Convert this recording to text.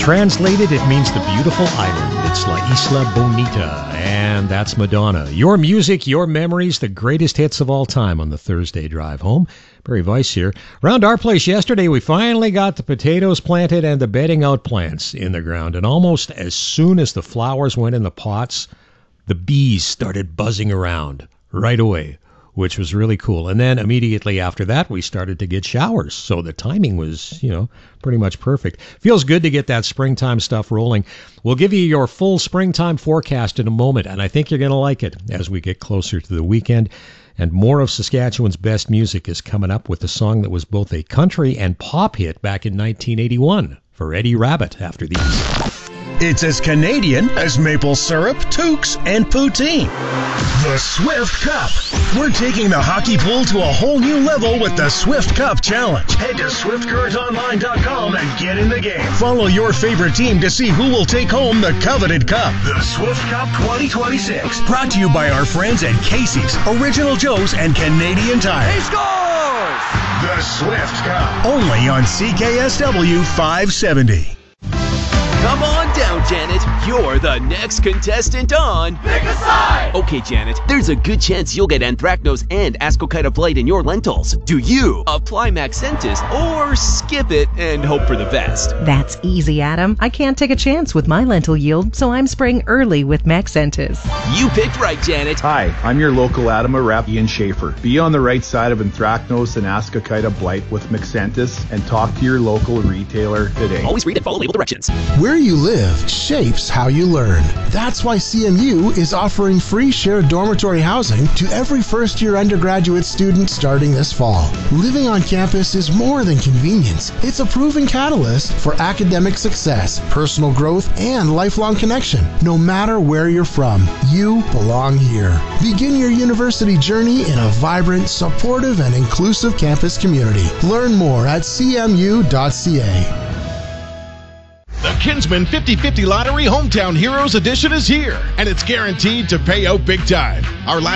Translated, it means the beautiful island. It's La Isla Bonita, and that's Madonna. Your music, your memories, the greatest hits of all time on the Thursday drive home. Barry Weiss here. Around our place yesterday, we finally got the potatoes planted and the bedding out plants in the ground, and almost as soon as the flowers went in the pots, the bees started buzzing around right away, which was really cool. And then immediately after that, we started to get showers. So the timing was, pretty much perfect. Feels good to get that springtime stuff rolling. We'll give you your full springtime forecast in a moment, and I think you're going to like it as we get closer to the weekend. And more of Saskatchewan's best music is coming up with a song that was both a country and pop hit back in 1981 for Eddie Rabbitt after these. It's as Canadian as maple syrup, toques, and poutine. The Swift Cup. We're taking the hockey pool to a whole new level with the Swift Cup Challenge. Head to SwiftCurrentOnline.com and get in the game. Follow your favorite team to see who will take home the coveted cup. The Swift Cup 2026. Brought to you by our friends at Casey's, Original Joe's, and Canadian Tire. He scores! The Swift Cup. Only on CKSW 570. Come on down, Janet. You're the next contestant on Pick a Side! Okay, Janet, there's a good chance you'll get anthracnose and ascochyta blight in your lentils. Do you apply Maxentis or skip it and hope for the best? That's easy, Adam. I can't take a chance with my lentil yield, so I'm spraying early with Maxentis. You picked right, Janet. Hi, I'm your local Adama rep, Ian Schaefer. Be on the right side of anthracnose and ascochyta blight with Maxentis and talk to your local retailer today. Always read and follow label directions. Where you live shapes how you learn. That's why CMU is offering free shared dormitory housing to every first-year undergraduate student starting this fall. Living on campus is more than convenience. It's a proven catalyst for academic success, personal growth, and lifelong connection. No matter where you're from, you belong here. Begin your university journey in a vibrant, supportive, and inclusive campus community. Learn more at cmu.ca. The Kinsman 50/50 Lottery Hometown Heroes Edition is here, and it's guaranteed to pay out big time. Our last